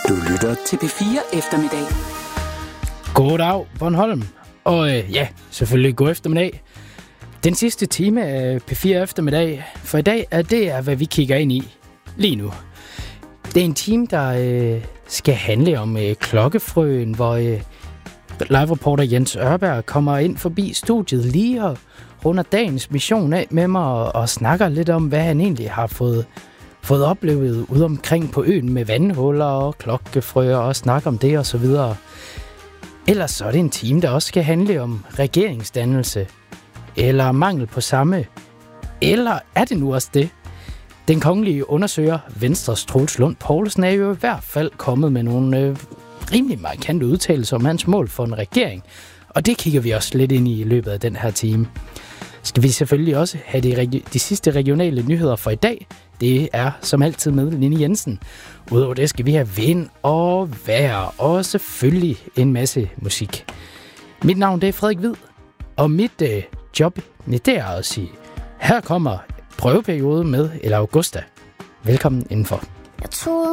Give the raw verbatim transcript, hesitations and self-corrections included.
Du lytter til P fire Eftermiddag. Goddag, Bornholm. Og øh, ja, selvfølgelig god eftermiddag. Den sidste time af P fire Eftermiddag for i dag, er det er, hvad vi kigger ind i lige nu. Det er en time, der øh, skal handle om øh, klokkefrøen, hvor øh, live-reporter Jens Ørberg kommer ind forbi studiet lige og runder dagens mission af med mig og, og snakker lidt om, hvad han egentlig har fået, fået oplevet ude omkring på øen med vandhuller og klokkefrøer og snakke om det og så videre. Ellers så er det en time, der også skal handle om regeringsdannelse, eller mangel på samme. Eller er det nu også det? Den kongelige undersøger, Venstres Troels Lund Poulsen, er jo i hvert fald kommet med nogle øh, rimelig markante udtalelser om hans mål for en regering. Og det kigger vi også lidt ind i i løbet af den her time. Skal vi selvfølgelig også have de, regi- de sidste regionale nyheder for i dag. Det er som altid med Line Jensen. Udover det skal vi have vind og vejr og selvfølgelig en masse musik. Mit navn det er Frederik Hvid, og mit øh, job det er at sige, her kommer prøveperiode med Ella Augusta. Velkommen indenfor. Jeg tror